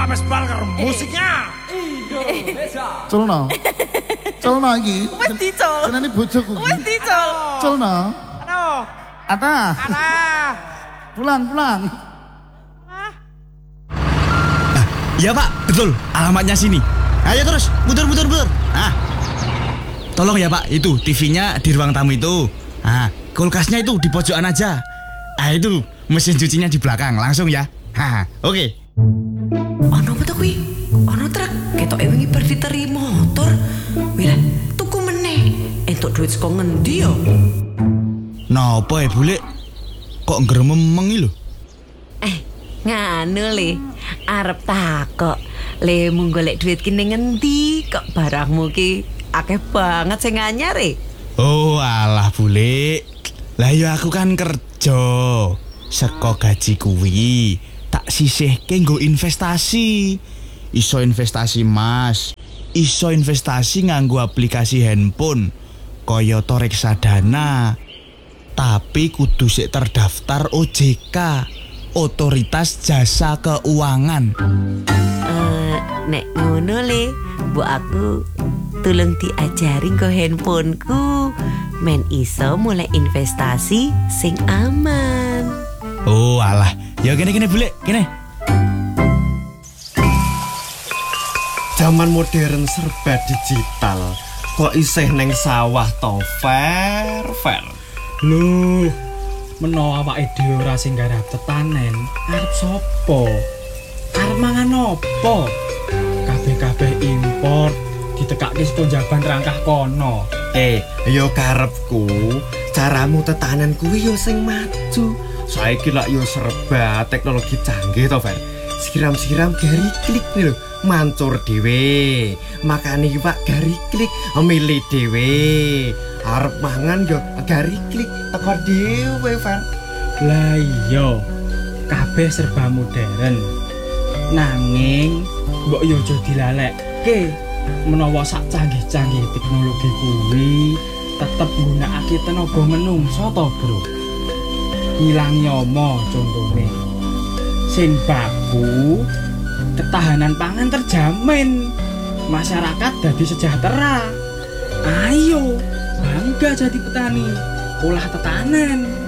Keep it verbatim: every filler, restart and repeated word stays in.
Pak Mesbal karo musiknya. Indonesia. Culno. Culno iki. Wis dicul. Jenenge bojoku. Wis dicul. Culno. Aduh. Ata. Ada. Pulang, pulang. Ya Pak, betul. Alamatnya sini. Ayo terus, muter muter muter. Ah. Tolong ya Pak, itu T V-nya di ruang tamu itu. Ah, kulkasnya itu di pojokan aja. Ah itu mesin cucinya di belakang, langsung ya. Haha, oke. Ono apa to kuwi? Ono truk ketoke wingi bar diteri motor. Wila, tuku meneh. Entuk duit saka ngendi yo? Napa ya Bule? Kok ngrememeng iki lho? Eh, nganu le. Arep takok. Le mung golek duit ki ning ngendi kok barangmu ki akeh banget sing anyar e. Oh alah Bule. Lah ya aku kan kerja. Seko gaji kuwi tak sisihke nggo investasi. Iso investasi emas, iso investasi nganggo aplikasi handphone kaya to reksadana. Tapi kudu sik terdaftar O J K, Otoritas Jasa Keuangan. Eh, nek ngono le, mbok aku tolong diajari nggo handphoneku. Men iso mulai investasi sing aman. Oh alah, ya gini-gini Bule, gini. Zaman modern serba digital, kok isih neng sawah to fair fair. Loh, menawa awake dhewe ora sing garap tetanen, arep sapa? Arep mangan opo? Kabeh-kabeh impor ditekake saka jaban rangkah kono. Eh, yo karepku, caramu tetanen kuwi yo sing maju. Saiki lak yo serba teknologi canggih to, Fer. Siram-siram gari klik nih lho, mancur dhewe. Makane Pak gari klik milih dhewe. Arep mangan yo gari klik teko dhewe, Fer. Lah iya, kabeh serba modern. Nanging mbok yo aja dilalekke. Menawa sak canggih-canggih teknologi kuwi tetep nggunakake tenaga menungso to, Bro. Ngilangi omo contone. Sing baku, ketahanan pangan terjamin. Masyarakat dadi sejahtera. Ayo, bangga jadi petani, olah tetanen.